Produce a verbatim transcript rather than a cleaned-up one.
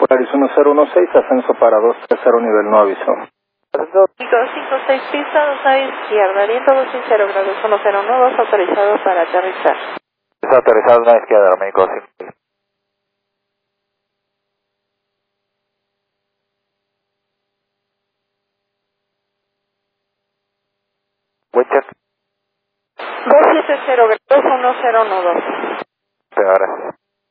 Polaris uno cero uno seis, ascenso para dos tres cero, nivel no aviso. cinco cinco seis pista, dos a izquierda, viento dos cero grados uno cero nueve, autorizado para aterrizar. Es autorizado a la izquierda, México cinco. Wincheck. dos siete cero grados uno cero nueve. Ahora.